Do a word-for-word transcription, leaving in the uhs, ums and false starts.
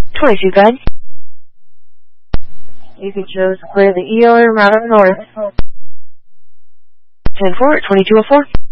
twenty-two gun. Easy chose, clear the E O and route up north. ten four at twenty-two oh four.